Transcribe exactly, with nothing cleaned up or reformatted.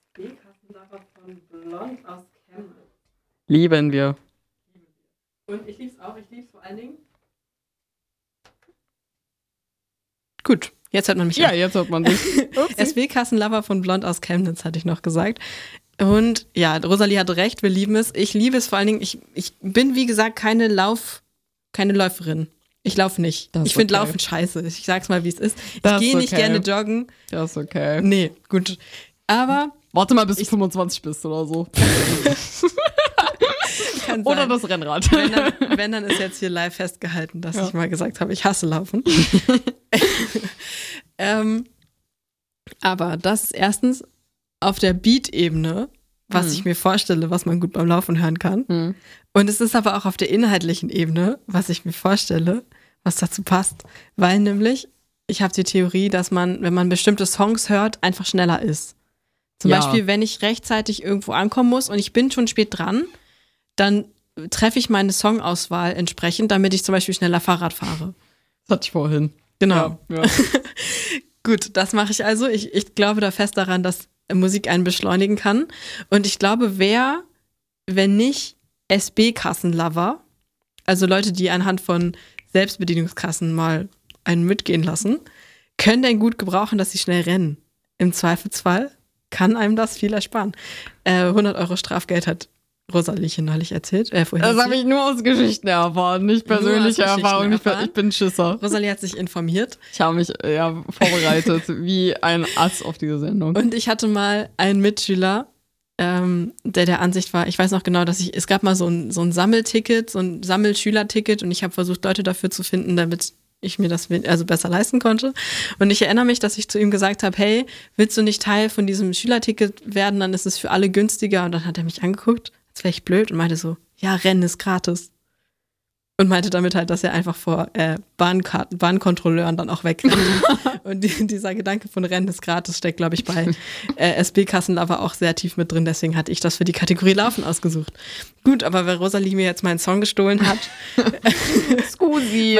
B-Kassenlover von Blond aus Chemnitz. Lieben wir. Und ich lieb's auch. Ich lieb's vor allen Dingen. Gut, jetzt hört man mich. Ja, an. jetzt hört man dich. S W-Kassenlover von Blond aus Chemnitz, hatte ich noch gesagt. Und ja, Rosalie hatte recht, wir lieben es. Ich liebe es vor allen Dingen, ich, ich bin, wie gesagt, keine Lauf, keine Läuferin. Ich laufe nicht. Das ist Ich finde okay. Laufen scheiße. Ich sag's mal, wie es ist. Ich Das ist gehe nicht okay. gerne joggen. Das ist okay. Nee, gut. Aber Warte mal, bis du fünfundzwanzig bist oder so. kann Oder sein. das Rennrad. Wenn dann, wenn, dann ist jetzt hier live festgehalten, dass Ja. ich mal gesagt habe, ich hasse Laufen. ähm, aber das ist erstens auf der Beat-Ebene, was Hm. ich mir vorstelle, was man gut beim Laufen hören kann. Hm. Und es ist aber auch auf der inhaltlichen Ebene, was ich mir vorstelle, was dazu passt. Weil nämlich, ich habe die Theorie, dass man, wenn man bestimmte Songs hört, einfach schneller ist. Zum Ja. Beispiel, wenn ich rechtzeitig irgendwo ankommen muss und ich bin schon spät dran, dann treffe ich meine Songauswahl entsprechend, damit ich zum Beispiel schneller Fahrrad fahre. Das hatte ich vorhin. Genau. Ja, ja. Gut, das mache ich also. Ich, ich glaube da fest daran, dass Musik einen beschleunigen kann. Und ich glaube, wer, wenn nicht S B-Kassenlover, also Leute, die anhand von Selbstbedienungskassen mal einen mitgehen lassen, können denn gut gebrauchen, dass sie schnell rennen. Im Zweifelsfall kann einem das viel ersparen. Äh, hundert Euro Strafgeld hat Rosaliechen neulich erzählt. Äh, vorhin Das habe erzählt. ich nur aus Geschichten erfahren, nicht Nur aus persönliche Geschichten Erfahrung. Ich bin, erfahren? ich bin Schisser. Rosalie hat sich informiert. Ich habe mich äh, ja vorbereitet wie ein Ass auf diese Sendung. Und ich hatte mal einen Mitschüler, ähm, der der Ansicht war, ich weiß noch genau, dass ich, es gab mal so ein, so ein Sammelticket, so ein Sammelschülerticket und ich habe versucht, Leute dafür zu finden, damit ich mir das also besser leisten konnte. Und ich erinnere mich, dass ich zu ihm gesagt habe, hey, willst du nicht Teil von diesem Schülerticket werden, dann ist es für alle günstiger. Und dann hat er mich angeguckt, als wäre ich blöd und meinte so, ja, Rennen ist gratis. Und meinte damit halt, dass er einfach vor äh, Bahnkarten, Bahnkontrolleuren dann auch wegrennt. Und die, dieser Gedanke von Rennen ist gratis steckt, glaube ich, bei äh, S B-Kassenlover auch sehr tief mit drin. Deswegen hatte ich das für die Kategorie Laufen ausgesucht. Gut, aber weil Rosalie mir jetzt meinen Song gestohlen hat, Scusi.